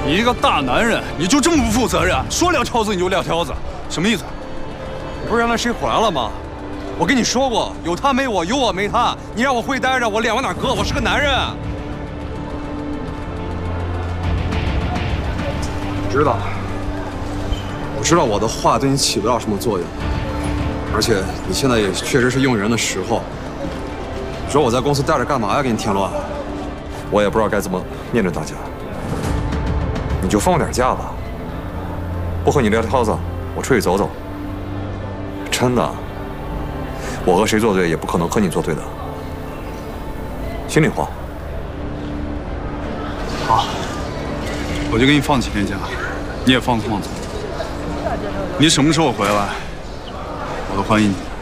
你一个大男人，你就这么不负责任？说撂挑子你就撂挑子，什么意思？ 你不是原来谁回来了吗？我跟你说过，有他没我，有我没他。你让我会待着，我脸往哪搁？我是个男人。我知道我的话对你起不了什么作用，而且你现在也确实是用人的时候。你说我在公司待着干嘛呀？给你添乱。我也不知道该怎么面对大家。你就放点假吧。不和你撂挑子，我出去走走。真的，我和谁作对也不可能和你作对的。心里话。 好，我就给你放几天假，你也放松放松。你什么时候回来，我都欢迎你。